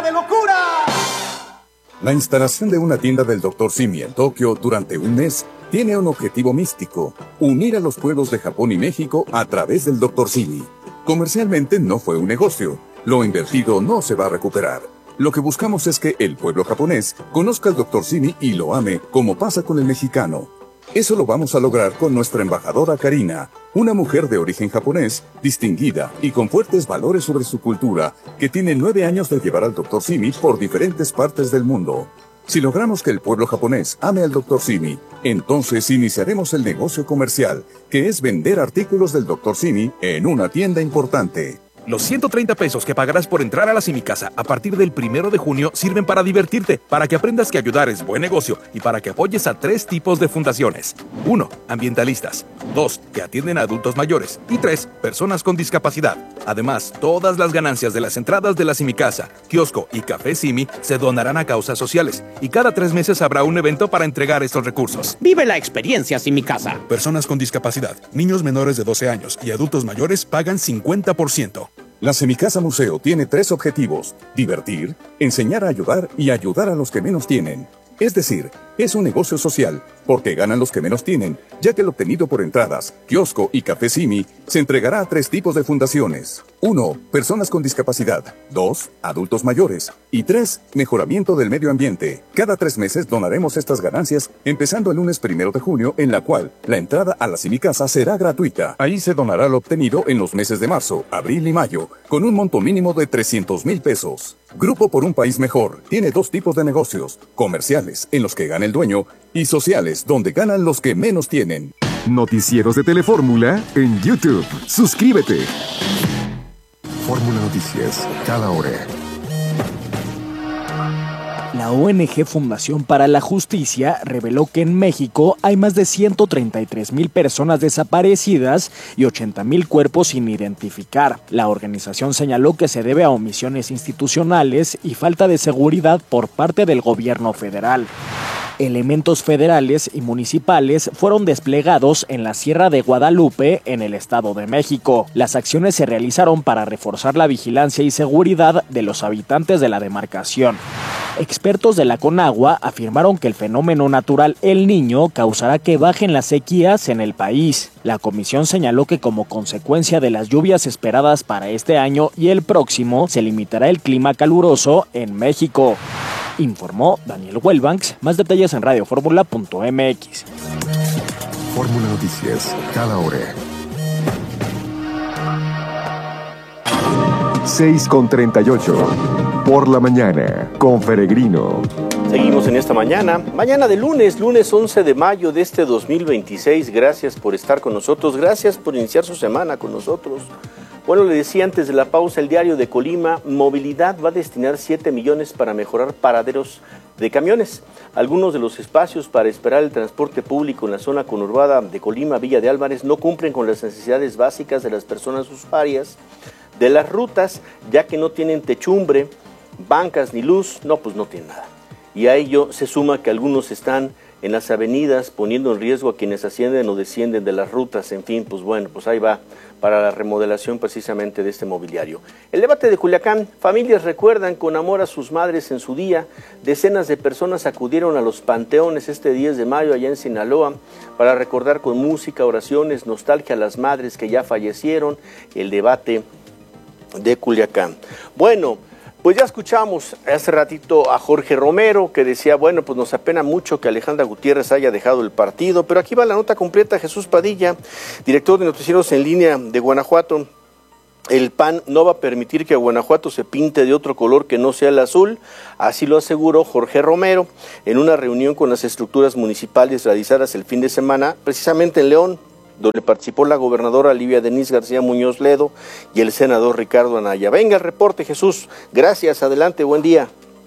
de locura. La instalación de una tienda del Dr. Simi en Tokio durante un mes tiene un objetivo místico: unir a los pueblos de Japón y México a través del Dr. Simi. Comercialmente no fue un negocio. Lo invertido no se va a recuperar. Lo que buscamos es que el pueblo japonés conozca al Dr. Simi y lo ame, como pasa con el mexicano. Eso lo vamos a lograr con nuestra embajadora Karina, una mujer de origen japonés, distinguida y con fuertes valores sobre su cultura, que tiene 9 años de llevar al Dr. Simi por diferentes partes del mundo. Si logramos que el pueblo japonés ame al Dr. Simi, entonces iniciaremos el negocio comercial, que es vender artículos del Dr. Simi en una tienda importante. Los 130 pesos que pagarás por entrar a la Simicasa a partir del 1 de junio sirven para divertirte, para que aprendas que ayudar es buen negocio y para que apoyes a 3 tipos de fundaciones. 1. Ambientalistas. 2. Que atienden a adultos mayores. Y 3. Personas con discapacidad. Además, todas las ganancias de las entradas de la Simicasa, kiosco y café Simi se donarán a causas sociales. Y cada 3 meses habrá un evento para entregar estos recursos. Vive la experiencia Simicasa. Personas con discapacidad, niños menores de 12 años y adultos mayores pagan 50%. La Semicasa Museo tiene 3 objetivos: divertir, enseñar a ayudar y ayudar a los que menos tienen. Es decir, es un negocio social, porque ganan los que menos tienen, ya que el obtenido por entradas, kiosco y café Simi se entregará a 3 tipos de fundaciones. 1. Personas con discapacidad. 2. Adultos mayores. Y 3. Mejoramiento del medio ambiente. Cada 3 meses donaremos estas ganancias, empezando el lunes 1 de junio, en la cual la entrada a la Simicasa será gratuita. Ahí se donará lo obtenido en los meses de marzo, abril y mayo, con un monto mínimo de 300,000 pesos. Grupo por un País Mejor tiene 2 tipos de negocios: comerciales, en los que gana el dueño, y sociales, donde ganan los que menos tienen. Noticieros de Telefórmula en YouTube. Suscríbete. Fórmula Noticias, cada hora. La ONG Fundación para la Justicia reveló que en México hay más de 133,000 personas desaparecidas y 80,000 cuerpos sin identificar. La organización señaló que se debe a omisiones institucionales y falta de seguridad por parte del gobierno federal. Elementos federales y municipales fueron desplegados en la Sierra de Guadalupe, en el Estado de México. Las acciones se realizaron para reforzar la vigilancia y seguridad de los habitantes de la demarcación. Expertos de la Conagua afirmaron que el fenómeno natural El Niño causará que bajen las sequías en el país. La comisión señaló que como consecuencia de las lluvias esperadas para este año y el próximo, se limitará el clima caluroso en México. Informó Daniel Wellbanks. Más detalles en radioformula.mx. Fórmula Noticias, cada hora. 6:38. Por la mañana, con Peregrino. Seguimos en esta mañana de lunes 11 de mayo de este 2026. Gracias por estar con nosotros, gracias por iniciar su semana con nosotros. Bueno, le decía antes de la pausa, el Diario de Colima, Movilidad va a destinar 7 millones para mejorar paraderos de camiones. Algunos de los espacios para esperar el transporte público en la zona conurbada de Colima, Villa de Álvarez, no cumplen con las necesidades básicas de las personas usuarias de las rutas, ya que no tienen techumbre, bancas ni luz, pues no tienen nada. Y a ello se suma que algunos están en las avenidas poniendo en riesgo a quienes ascienden o descienden de las rutas. En fin, pues ahí va para la remodelación precisamente de este mobiliario. El debate de Culiacán: familias recuerdan con amor a sus madres en su día. Decenas de personas acudieron a los panteones este 10 de mayo allá en Sinaloa para recordar con música, oraciones, nostalgia a las madres que ya fallecieron. El debate de Culiacán. Bueno, pues ya escuchamos hace ratito a Jorge Romero, que decía, pues nos apena mucho que Alejandra Gutiérrez haya dejado el partido, pero aquí va la nota completa. Jesús Padilla, director de Noticieros en Línea de Guanajuato: el PAN no va a permitir que Guanajuato se pinte de otro color que no sea el azul, así lo aseguró Jorge Romero en una reunión con las estructuras municipales realizadas el fin de semana, precisamente en León, donde participó la gobernadora Livia Denise García Muñoz Ledo y el senador Ricardo Anaya. Venga el reporte, Jesús. Gracias, adelante, buen día.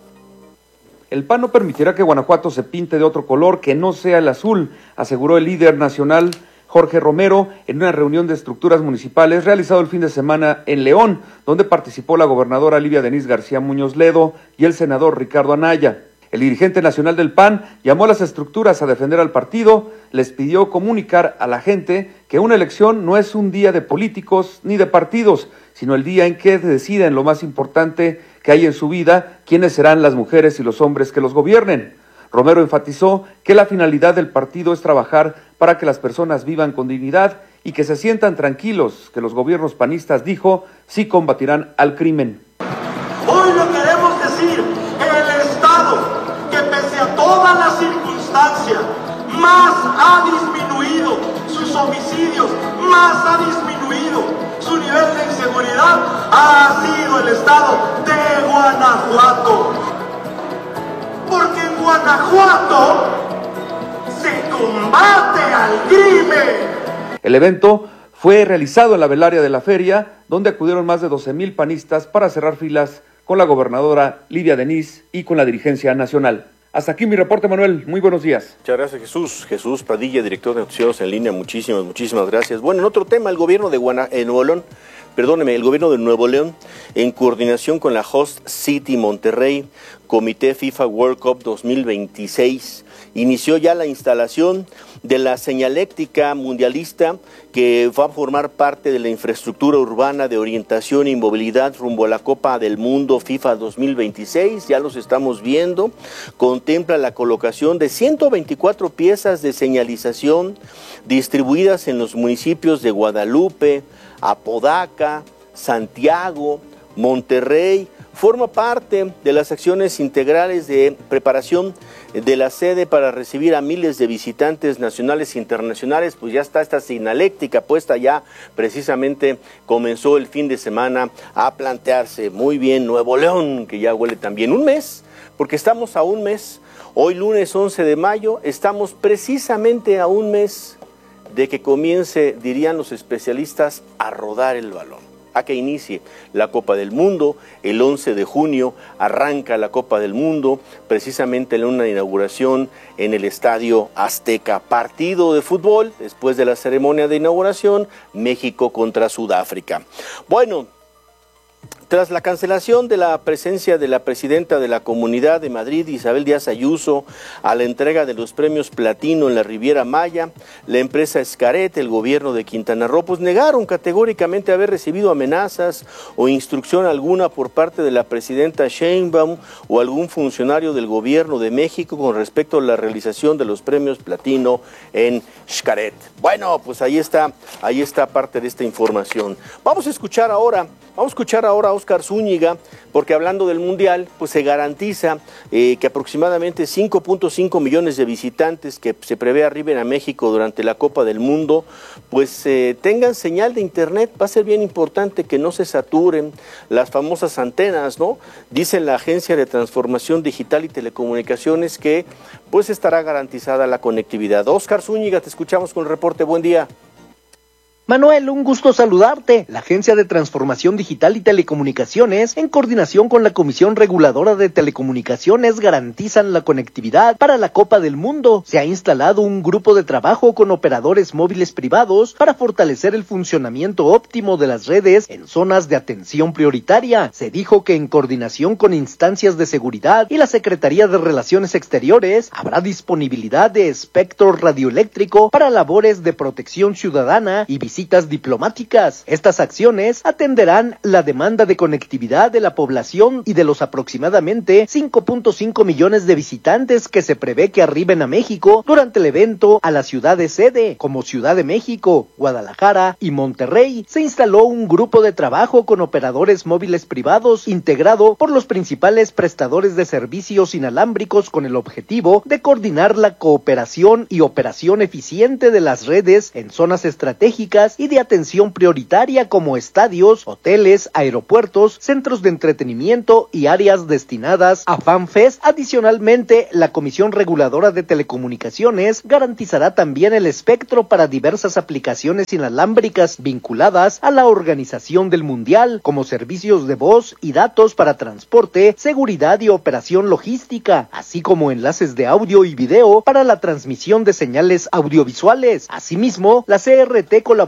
El PAN no permitirá que Guanajuato se pinte de otro color que no sea el azul, aseguró el líder nacional Jorge Romero en una reunión de estructuras municipales realizado el fin de semana en León, donde participó la gobernadora Livia Denise García Muñoz Ledo y el senador Ricardo Anaya. El dirigente nacional del PAN llamó a las estructuras a defender al partido, les pidió comunicar a la gente que una elección no es un día de políticos ni de partidos, sino el día en que deciden lo más importante, que hay en su vida quiénes serán las mujeres y los hombres que los gobiernen. Romero enfatizó que la finalidad del partido es trabajar para que las personas vivan con dignidad y que se sientan tranquilos, que los gobiernos panistas, dijo, sí combatirán al crimen. Hoy le queremos decir que el Estado, que pese a todas las circunstancias, más ha disminuido sus homicidios, más ha disminuido su nivel de inseguridad, ha sido el Estado de Guanajuato. Porque en Guanajuato se combate al crimen. El evento fue realizado en la velaria de la feria, donde acudieron más de 12,000 panistas para cerrar filas con la gobernadora Lidia Denis y con la dirigencia nacional. Hasta aquí mi reporte, Manuel. Muy buenos días. Muchas gracias, Jesús. Jesús Padilla, director de noticias en línea. Muchísimas gracias. Bueno, en otro tema, el gobierno de el gobierno de Nuevo León, en coordinación con la Host City Monterrey, Comité FIFA World Cup 2026, inició ya la instalación de la señaléctica mundialista que va a formar parte de la infraestructura urbana de orientación y movilidad rumbo a la Copa del Mundo FIFA 2026. Ya los estamos viendo. Contempla la colocación de 124 piezas de señalización distribuidas en los municipios de Guadalupe, Apodaca, Santiago, Monterrey. Forma parte de las acciones integrales de preparación de la sede para recibir a miles de visitantes nacionales e internacionales. Pues ya está esta señaléctica puesta, ya precisamente comenzó el fin de semana a plantearse. Muy bien, Nuevo León, que ya huele también un mes, porque estamos a un mes. Hoy lunes 11 de mayo, estamos precisamente a un mes de que comience, dirían los especialistas, a rodar el balón, a que inicie la Copa del Mundo. El 11 de junio arranca la Copa del Mundo, precisamente en una inauguración en el Estadio Azteca. Partido de fútbol, después de la ceremonia de inauguración, México contra Sudáfrica. Bueno, tras la cancelación de la presencia de la presidenta de la Comunidad de Madrid, Isabel Díaz Ayuso, a la entrega de los premios Platino en la Riviera Maya, la empresa Xcaret, el gobierno de Quintana Roo, pues negaron categóricamente haber recibido amenazas o instrucción alguna por parte de la presidenta Sheinbaum o algún funcionario del gobierno de México con respecto a la realización de los premios Platino en Xcaret. Bueno, pues ahí está parte de esta información. Vamos a escuchar ahora a Óscar Zúñiga, porque hablando del Mundial, pues se garantiza que aproximadamente 5.5 millones de visitantes que se prevé arriben a México durante la Copa del Mundo, pues tengan señal de internet. Va a ser bien importante que no se saturen las famosas antenas, ¿no? Dice la Agencia de Transformación Digital y Telecomunicaciones que pues estará garantizada la conectividad. Óscar Zúñiga, te escuchamos con el reporte. Buen día. Manuel, un gusto saludarte. La Agencia de Transformación Digital y Telecomunicaciones, en coordinación con la Comisión Reguladora de Telecomunicaciones, garantizan la conectividad para la Copa del Mundo. Se ha instalado un grupo de trabajo con operadores móviles privados para fortalecer el funcionamiento óptimo de las redes en zonas de atención prioritaria. Se dijo que en coordinación con instancias de seguridad y la Secretaría de Relaciones Exteriores, habrá disponibilidad de espectro radioeléctrico para labores de protección ciudadana y visitas diplomáticas. Estas acciones atenderán la demanda de conectividad de la población y de los aproximadamente 5.5 millones de visitantes que se prevé que arriben a México durante el evento a las ciudades sede, como Ciudad de México, Guadalajara y Monterrey. Se instaló un grupo de trabajo con operadores móviles privados integrado por los principales prestadores de servicios inalámbricos con el objetivo de coordinar la cooperación y operación eficiente de las redes en zonas estratégicas y de atención prioritaria como estadios, hoteles, aeropuertos, centros de entretenimiento y áreas destinadas a FanFest. Adicionalmente, la Comisión Reguladora de Telecomunicaciones garantizará también el espectro para diversas aplicaciones inalámbricas vinculadas a la organización del Mundial, como servicios de voz y datos para transporte, seguridad y operación logística, así como enlaces de audio y video para la transmisión de señales audiovisuales. Asimismo, la CRT colabora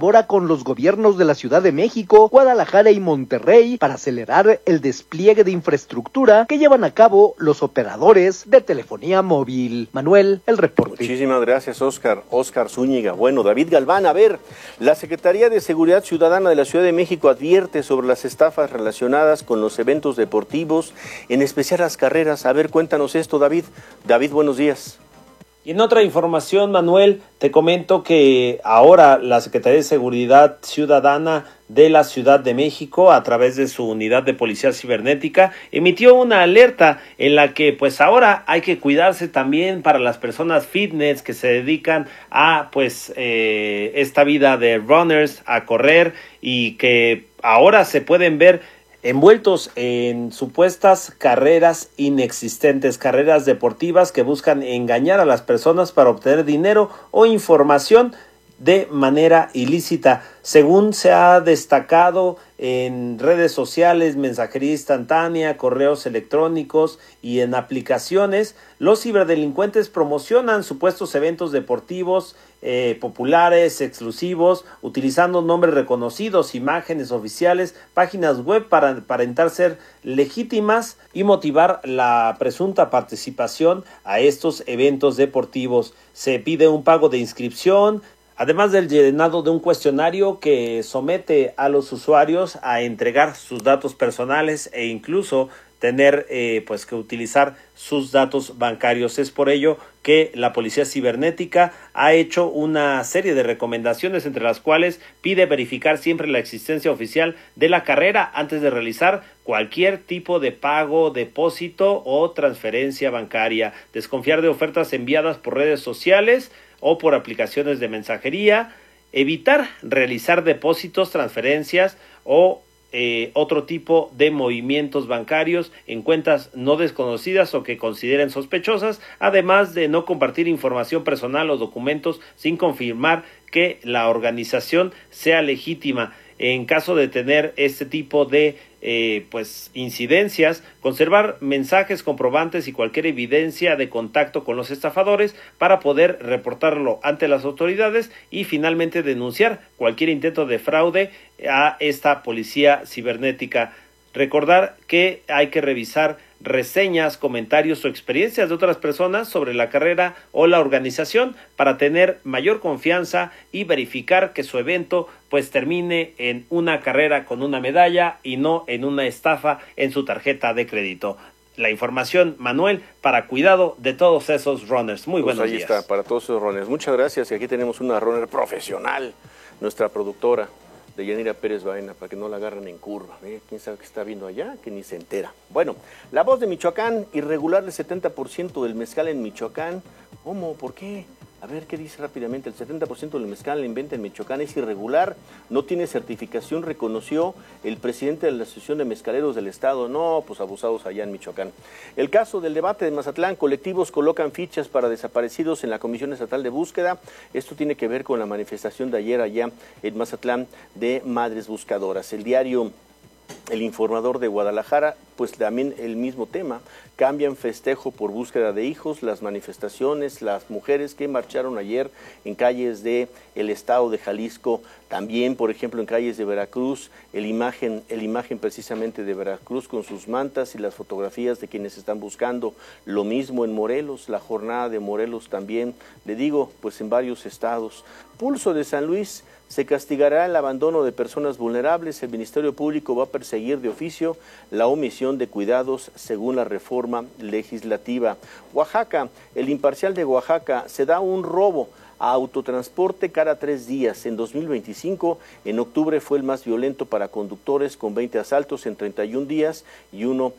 colabora con los gobiernos de la Ciudad de México, Guadalajara y Monterrey para acelerar el despliegue de infraestructura que llevan a cabo los operadores de telefonía móvil. Manuel, el reporte. Muchísimas gracias, Óscar Zúñiga. Bueno, David Galván, a ver, la Secretaría de Seguridad Ciudadana de la Ciudad de México advierte sobre las estafas relacionadas con los eventos deportivos, en especial las carreras. A ver, cuéntanos esto, David. David, buenos días. Y en otra información, Manuel, te comento que ahora la Secretaría de Seguridad Ciudadana de la Ciudad de México, a través de su unidad de policía cibernética, emitió una alerta en la que pues ahora hay que cuidarse también para las personas fitness que se dedican a pues esta vida de runners, a correr, y que ahora se pueden ver envueltos en supuestas carreras inexistentes, carreras deportivas que buscan engañar a las personas para obtener dinero o información de manera ilícita. Según se ha destacado en redes sociales, mensajería instantánea, correos electrónicos y en aplicaciones, los ciberdelincuentes promocionan supuestos eventos deportivos populares, exclusivos, utilizando nombres reconocidos, imágenes oficiales, páginas web para aparentar ser legítimas y motivar la presunta participación a estos eventos deportivos. Se pide un pago de inscripción, además del llenado de un cuestionario que somete a los usuarios a entregar sus datos personales e incluso tener pues que utilizar sus datos bancarios. Es por ello que la Policía Cibernética ha hecho una serie de recomendaciones, entre las cuales pide verificar siempre la existencia oficial de la carrera antes de realizar cualquier tipo de pago, depósito o transferencia bancaria, desconfiar de ofertas enviadas por redes sociales o por aplicaciones de mensajería, evitar realizar depósitos, transferencias o otro tipo de movimientos bancarios en cuentas no desconocidas o que consideren sospechosas, además de no compartir información personal o documentos sin confirmar que la organización sea legítima. En caso de tener este tipo de pues incidencias, conservar mensajes comprobantes y cualquier evidencia de contacto con los estafadores para poder reportarlo ante las autoridades y finalmente denunciar cualquier intento de fraude a esta policía cibernética. Recordar que hay que revisar reseñas, comentarios o experiencias de otras personas sobre la carrera o la organización para tener mayor confianza y verificar que su evento pues termine en una carrera con una medalla y no en una estafa en su tarjeta de crédito. La información, Manuel, para cuidado de todos esos runners. Muy buenos días. Ahí está, para todos esos runners. Muchas gracias. Y aquí tenemos una runner profesional, nuestra productora, de Yanira Pérez Baena, para que no la agarren en curva. ¿Quién sabe qué está viendo allá? Que ni se entera. Bueno, La Voz de Michoacán, irregular el 70% del mezcal en Michoacán. ¿Cómo? ¿Por qué? A ver, ¿qué dice rápidamente? El 70% del mezcal en venta en Michoacán es irregular, no tiene certificación, reconoció el presidente de la Asociación de Mezcaleros del Estado. No, pues abusados allá en Michoacán. El caso del debate de Mazatlán, colectivos colocan fichas para desaparecidos en la Comisión Estatal de Búsqueda. Esto tiene que ver con la manifestación de ayer allá en Mazatlán de Madres Buscadoras. El diario El Informador de Guadalajara, pues también el mismo tema, cambian festejo por búsqueda de hijos, las manifestaciones, las mujeres que marcharon ayer en calles de el estado de Jalisco, también por ejemplo en calles de Veracruz, el imagen precisamente de Veracruz con sus mantas y las fotografías de quienes están buscando, lo mismo en Morelos, la jornada de Morelos también, le digo, pues en varios estados. Pulso de San Luis, se castigará el abandono de personas vulnerables. El Ministerio Público va a perseguir de oficio la omisión de cuidados según la reforma legislativa. Oaxaca, el Imparcial de Oaxaca, se da un robo a autotransporte cada 3 días. En 2025, en octubre fue el más violento para conductores, con 20 asaltos en 31 días y uno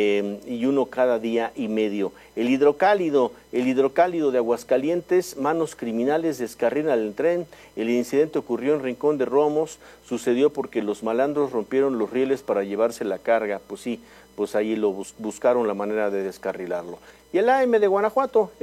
cada día y medio. El hidrocálido de Aguascalientes, manos criminales descarrilan el tren. El incidente ocurrió en Rincón de Romos, sucedió porque los malandros rompieron los rieles para llevarse la carga. Pues sí, pues ahí lo buscaron la manera de descarrilarlo. Y el AM de Guanajuato,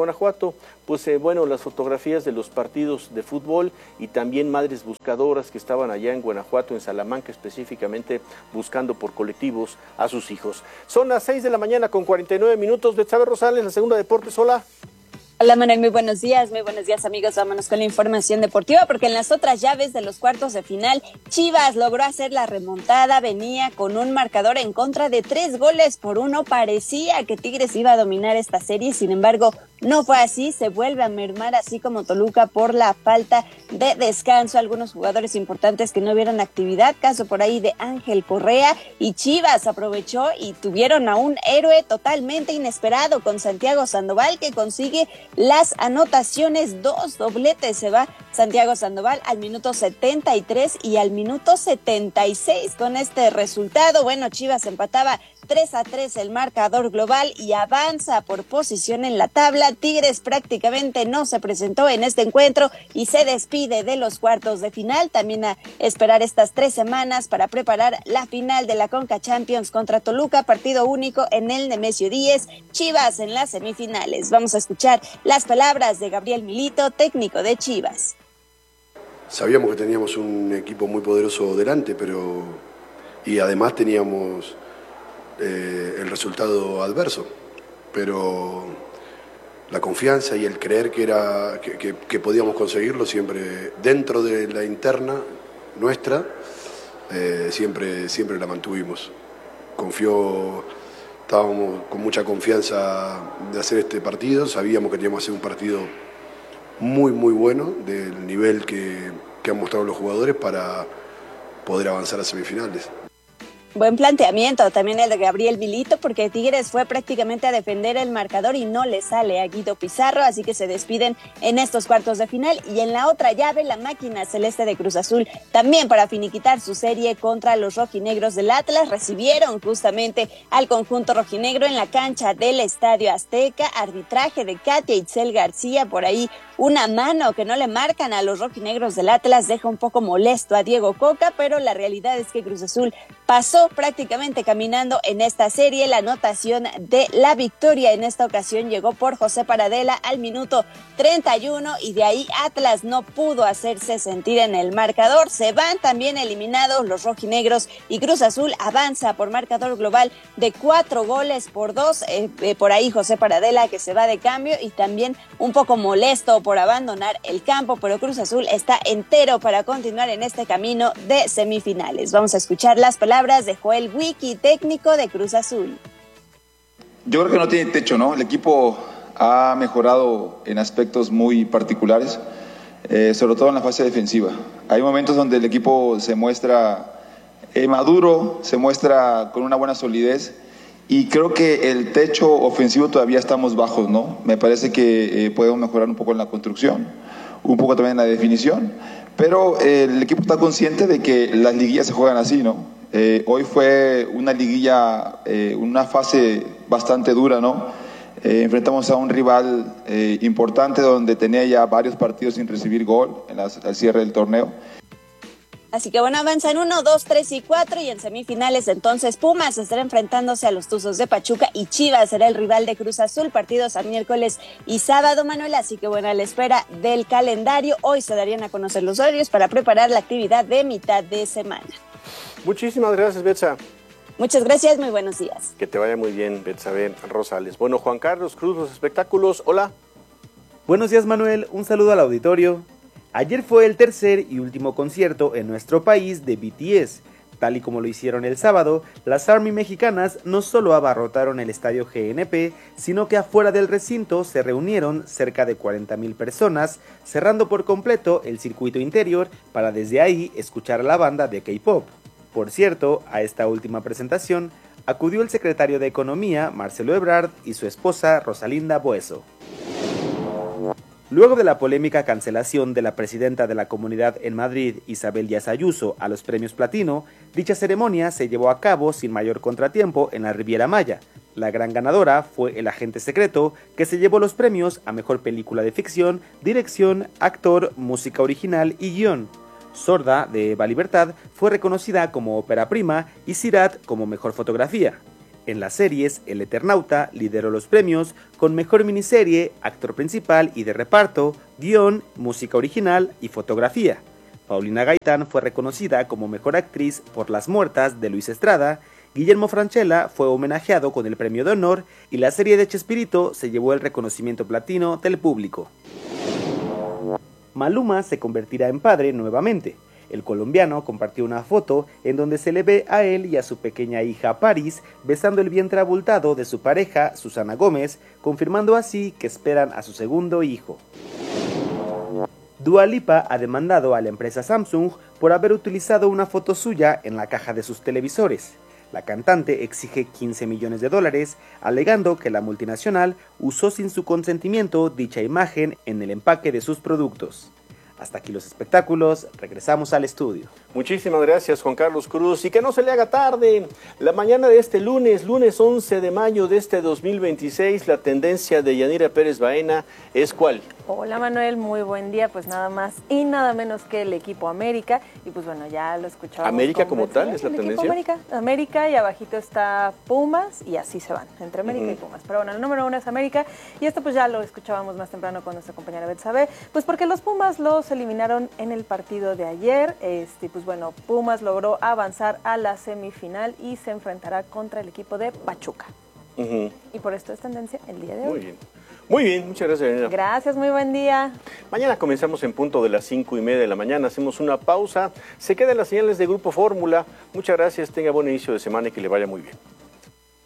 pues bueno, las fotografías de los partidos de fútbol y también madres buscadoras que estaban allá en Guanajuato, en Salamanca específicamente, buscando por colectivos a sus hijos. Son las 6 de la mañana con 49 minutos. Betsabe Rosales, la segunda Deportes, hola. Hola Manuel, muy buenos días amigos, vámonos con la información deportiva porque en las otras llaves de los cuartos de final, Chivas logró hacer la remontada, venía con un marcador en contra de 3-1, parecía que Tigres iba a dominar esta serie, sin embargo no fue así, se vuelve a mermar así como Toluca por la falta de descanso, algunos jugadores importantes que no vieron actividad, caso por ahí de Ángel Correa, y Chivas aprovechó y tuvieron a un héroe totalmente inesperado con Santiago Sandoval que consigue las anotaciones, 2 dobletes, se va Santiago Sandoval al minuto 73 y al minuto 76 con este resultado. Bueno, Chivas empataba 3-3 el marcador global y avanza por posición en la tabla. Tigres prácticamente no se presentó en este encuentro y se despide de los cuartos de final. También a esperar estas 3 semanas para preparar la final de la Conca Champions contra Toluca, partido único en el Nemesio 10, Chivas en las semifinales. Vamos a escuchar las palabras de Gabriel Milito, técnico de Chivas. Sabíamos que teníamos un equipo muy poderoso delante, y además teníamos el resultado adverso, pero la confianza y el creer que podíamos conseguirlo siempre dentro de la interna nuestra, siempre la mantuvimos. Estábamos con mucha confianza de hacer este partido, sabíamos que teníamos que hacer un partido muy bueno del nivel que han mostrado los jugadores para poder avanzar a semifinales. Buen planteamiento también el de Gabriel Milito, porque Tigres fue prácticamente a defender el marcador y no le sale a Guido Pizarro, así que se despiden en estos cuartos de final. Y en la otra llave, la máquina celeste de Cruz Azul, también para finiquitar su serie contra los rojinegros del Atlas, recibieron justamente al conjunto rojinegro en la cancha del Estadio Azteca, arbitraje de Katia Itzel García, por ahí una mano que no le marcan a los rojinegros del Atlas, deja un poco molesto a Diego Coca, pero la realidad es que Cruz Azul pasó prácticamente caminando en esta serie. La anotación de la victoria en esta ocasión llegó por José Paradela al minuto 31 y de ahí Atlas no pudo hacerse sentir en el marcador. Se van también eliminados los rojinegros y Cruz Azul avanza por marcador global de 4-2. Por ahí José Paradela que se va de cambio y también un poco molesto por abandonar el campo, pero Cruz Azul está entero para continuar en este camino de semifinales. Vamos a escuchar las palabras de Joel Wiki, técnico de Cruz Azul. Yo creo que no tiene techo, ¿no? El equipo ha mejorado en aspectos muy particulares, sobre todo en la fase defensiva. Hay momentos donde el equipo se muestra maduro, se muestra con una buena solidez, y creo que el techo ofensivo todavía estamos bajos, ¿no? Me parece que podemos mejorar un poco en la construcción, un poco también en la definición, pero el equipo está consciente de que las liguillas se juegan así, ¿no? Hoy fue una liguilla, una fase bastante dura, ¿no? Enfrentamos a un rival importante donde tenía ya varios partidos sin recibir gol al cierre del torneo. Así que bueno, avanzan 1, 2, 3 y 4 y en semifinales entonces Pumas estará enfrentándose a los Tuzos de Pachuca y Chivas será el rival de Cruz Azul, partidos a miércoles y sábado, Manuel, así que bueno, a la espera del calendario, hoy se darían a conocer los horarios para preparar la actividad de mitad de semana. Muchísimas gracias, Betsa. Muchas gracias, muy buenos días. Que te vaya muy bien, Betsabe Rosales. Bueno, Juan Carlos Cruz, los espectáculos, hola. Buenos días, Manuel, un saludo al auditorio. Ayer fue el tercer y último concierto en nuestro país de BTS. Tal y como lo hicieron el sábado, las ARMY mexicanas no solo abarrotaron el estadio GNP, sino que afuera del recinto se reunieron cerca de 40,000 personas, cerrando por completo el circuito interior para desde ahí escuchar a la banda de K-pop. Por cierto, a esta última presentación acudió el secretario de Economía, Marcelo Ebrard, y su esposa, Rosalinda Bueso. Luego de la polémica cancelación de la presidenta de la comunidad en Madrid, Isabel Díaz Ayuso, a los premios Platino, dicha ceremonia se llevó a cabo sin mayor contratiempo en la Riviera Maya. La gran ganadora fue El agente secreto, que se llevó los premios a Mejor Película de Ficción, Dirección, Actor, Música Original y Guión. Sorda, de Eva Libertad, fue reconocida como ópera prima y Sirat como Mejor Fotografía. En las series, El Eternauta lideró los premios con Mejor Miniserie, Actor Principal y de Reparto, Guión, Música Original y Fotografía. Paulina Gaitán fue reconocida como Mejor Actriz por Las Muertas de Luis Estrada Guillermo Francella fue homenajeado con el premio de honor y la serie de Chespirito se llevó el reconocimiento platino del público. Maluma se convertirá en padre nuevamente. El colombiano compartió una foto en donde se le ve a él y a su pequeña hija Paris besando el vientre abultado de su pareja Susana Gómez, confirmando así que esperan a su segundo hijo. Dua Lipa ha demandado a la empresa Samsung por haber utilizado una foto suya en la caja de sus televisores. La cantante exige $15 millones, alegando que la multinacional usó sin su consentimiento dicha imagen en el empaque de sus productos. Hasta aquí los espectáculos, regresamos al estudio. Muchísimas gracias, Juan Carlos Cruz, y que no se le haga tarde. La mañana de este lunes 11 de mayo de este 2026, la tendencia de Yanira Pérez Baena es ¿cuál? Hola Manuel, muy buen día, pues nada más y nada menos que el equipo América, y pues bueno, ya lo escuchábamos. ¿América como tal es la tendencia? América, y abajito está Pumas, y así se van, entre América y Pumas. Pero bueno, el número 1 es América, y esto pues ya lo escuchábamos más temprano con nuestra compañera Betsabe, pues porque los Pumas los eliminaron en el partido de ayer, pues bueno, Pumas logró avanzar a la semifinal y se enfrentará contra el equipo de Pachuca. Y por esto es tendencia el día de hoy. Muy bien. Muy bien, muchas gracias, Yanira. Gracias, muy buen día. Mañana comenzamos en punto de las 5:30 de la mañana, hacemos una pausa, se quedan las señales de Grupo Fórmula. Muchas gracias, tenga buen inicio de semana y que le vaya muy bien.